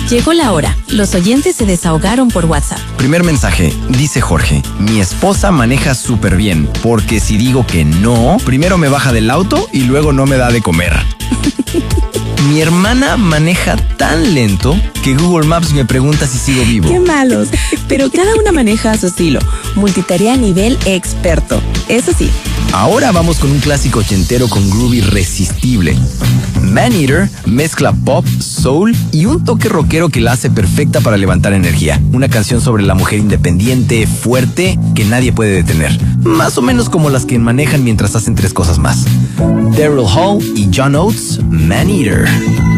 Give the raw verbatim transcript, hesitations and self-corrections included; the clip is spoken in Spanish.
Llegó la hora. Los oyentes se desahogaron por WhatsApp. Primer mensaje. Dice Jorge: mi esposa maneja súper bien, porque si digo que no, primero me baja del auto y luego no me da de comer. Mi hermana maneja tan lento que Google Maps me pregunta si sigo vivo. ¡Qué malos! Pero cada una maneja a su estilo. Multitarea a nivel experto. Eso sí. Ahora vamos con un clásico ochentero con groove irresistible. Maneater mezcla pop, soul y un toque rockero que la hace perfecta para levantar energía. Una canción sobre la mujer independiente, fuerte, que nadie puede detener. Más o menos como las que manejan mientras hacen tres cosas más. Daryl Hall y John Oates, Maneater.